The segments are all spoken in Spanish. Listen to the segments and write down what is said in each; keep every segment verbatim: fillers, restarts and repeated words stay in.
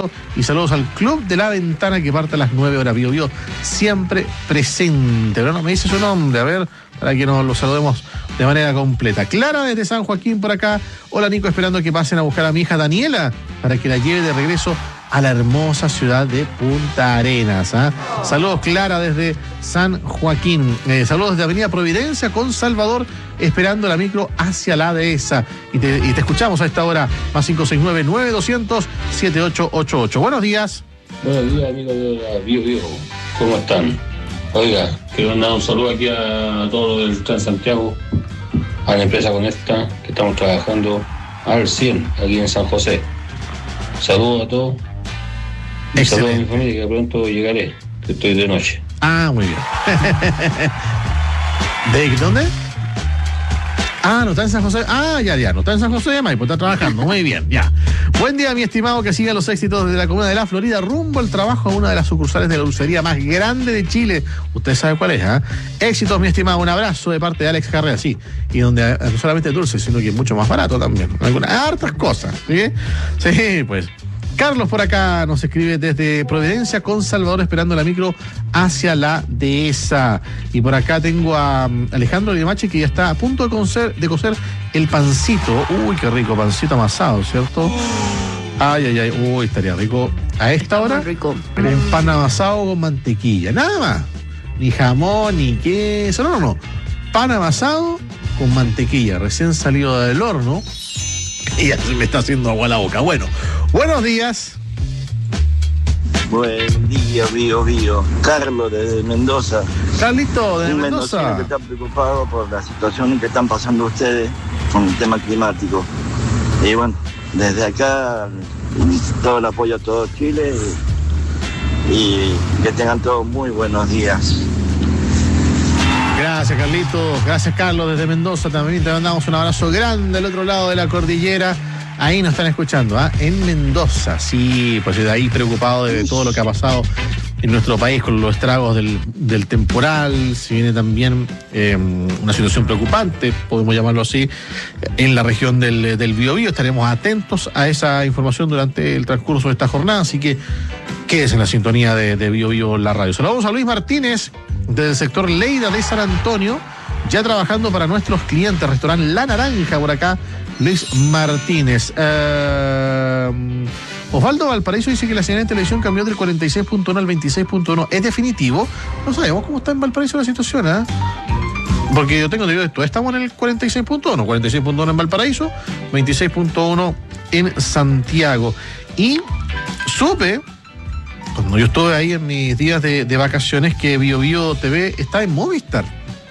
abrazo y saludos al Club de la Ventana que parte a las nueve horas. Bio Bio siempre presente. Pero no me dice su nombre, a ver, para que nos lo saludemos de manera completa. Clara desde San Joaquín por acá. Hola Nico, esperando que pasen a buscar a mi hija Daniela para que la lleve de regreso a la hermosa ciudad de Punta Arenas. ¿eh? Saludos Clara desde San Joaquín. Eh, saludos desde Avenida Providencia con Salvador, esperando la micro hacia la dehesa. Y te, y te escuchamos a esta hora, más cinco seis nueve, nueve dos cero cero, siete ocho ocho ocho. Buenos días. Buenos días, amigos de la Bio Bio. ¿Cómo están? Oiga, quiero mandar un saludo aquí a todos los del Transantiago, a la empresa Conecta, que estamos trabajando al cien aquí en San José. Saludos a todos. Y saludos a mi familia, que pronto llegaré, que estoy de noche. Ah, muy bien. ¿De dónde? Ah, no está en San José. Ah, ya, ya, no está en San José de Maipo, está trabajando. Muy bien, ya. Buen día, mi estimado, que siga los éxitos desde la comuna de La Florida, rumbo al trabajo a una de las sucursales de la dulcería más grande de Chile. Usted sabe cuál es, ¿ah? ¿eh? Éxitos, mi estimado. Un abrazo de parte de Alex Carrera, sí. Y donde no solamente dulce, sino que es mucho más barato también. Algunas hartas cosas, ¿sí? Sí, pues. Carlos por acá nos escribe desde Providencia con Salvador, esperando la micro hacia la dehesa. Y por acá tengo a Alejandro Limache, que ya está a punto de cocer, de cocer el pancito. Uy, qué rico, pancito amasado, ¿cierto? Ay, ay, ay, uy, estaría rico. A esta hora, rico. El pan amasado con mantequilla, nada más. Ni jamón, ni queso, no, no, no. Pan amasado con mantequilla, recién salido del horno. Y ya se me está haciendo agua la boca. Bueno, buenos días. Buen día, Bio Bio. Carlos desde Mendoza. Carlito desde Un Mendoza. mendocino que está preocupado por la situación que están pasando ustedes con el tema climático. Y bueno, desde acá todo el apoyo a todo Chile y, y que tengan todos muy buenos días. Gracias, Carlitos. Gracias, Carlos, desde Mendoza. También te mandamos un abrazo grande al otro lado de la cordillera. Ahí nos están escuchando, ¿ah? ¿eh? En Mendoza. Sí, pues de ahí preocupado de todo lo que ha pasado en nuestro país con los estragos del, del temporal. Si viene también eh, una situación preocupante, podemos llamarlo así, en la región del, del Biobío. Estaremos atentos a esa información durante el transcurso de esta jornada. Así que quédese en la sintonía de, de Biobío la radio. Saludamos a Luis Martínez, desde el sector Leida de San Antonio, ya trabajando para nuestros clientes, restaurante La Naranja por acá, Luis Martínez. Uh, Osvaldo Valparaíso dice que la señal de televisión cambió del cuarenta y seis punto uno al veintiséis punto uno. ¿Es definitivo? No sabemos cómo está en Valparaíso la situación, ¿eh? Porque yo tengo entendido esto, estamos en el cuarenta y seis punto uno, cuarenta y seis punto uno en Valparaíso, veintiséis punto uno en Santiago. Y supe, cuando yo estuve ahí en mis días de, de vacaciones, que Bio Bio T V está en Movistar.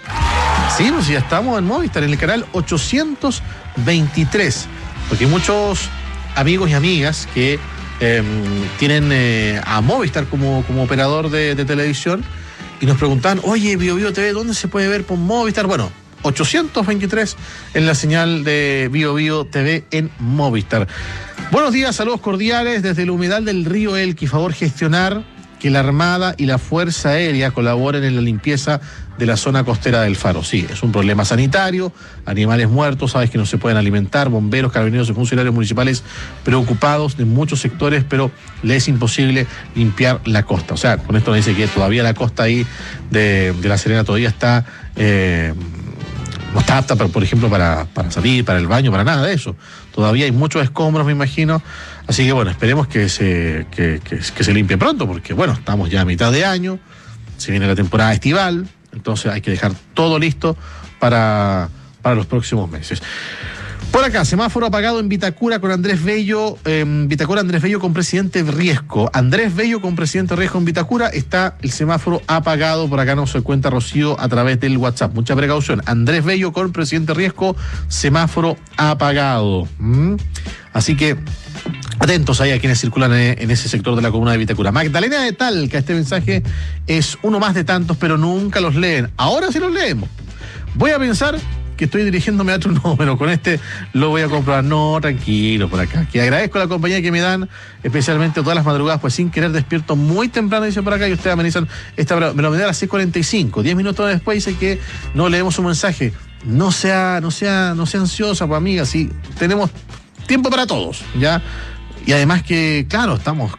Sí, pues ya estamos en Movistar, en el canal ochocientos veintitrés. Porque hay muchos amigos y amigas que eh, tienen eh, a Movistar como, como operador de, de televisión y nos preguntan, oye, Bio Bio T V, ¿dónde se puede ver por Movistar? Bueno, ochocientos veintitrés en la señal de Bio Bio T V en Movistar. Buenos días, saludos cordiales desde el humedal del río Elqui. Favor gestionar que la Armada y la Fuerza Aérea colaboren en la limpieza de la zona costera del Faro. Sí, es un problema sanitario, animales muertos, sabes que no se pueden alimentar, bomberos, carabineros y funcionarios municipales preocupados de muchos sectores, pero les es imposible limpiar la costa. O sea, con esto me dice que todavía la costa ahí de, de La Serena todavía está... Eh, no está apta, para, por ejemplo, para, para salir, para el baño, para nada de eso. Todavía hay muchos escombros, me imagino. Así que, bueno, esperemos que se, que, que, que se limpie pronto, porque, bueno, estamos ya a mitad de año, se viene la temporada estival, entonces hay que dejar todo listo para, para los próximos meses. Por acá, semáforo apagado en Vitacura con Andrés Bello, eh, Vitacura Andrés Bello con presidente Riesco. Andrés Bello con presidente Riesco en Vitacura, está el semáforo apagado. Por acá nos cuenta Rocío a través del WhatsApp. Mucha precaución. Andrés Bello con presidente Riesco, semáforo apagado. ¿Mm? Así que atentos ahí a quienes circulan en ese sector de la comuna de Vitacura. Magdalena de Talca, este mensaje es uno más de tantos, pero nunca los leen. Ahora sí los leemos. Voy a pensar que estoy dirigiéndome a otro número, con este lo voy a comprobar. No, tranquilo, por acá. Que agradezco la compañía que me dan, especialmente todas las madrugadas, pues sin querer despierto muy temprano, dice por acá, y ustedes amenizan, esta, me lo me da a las seis cuarenta y cinco, diez minutos después dice que no leemos un mensaje. No sea, no sea, no sea ansiosa, pues amiga, sí, tenemos tiempo para todos, ¿ya? Y además que, claro, estamos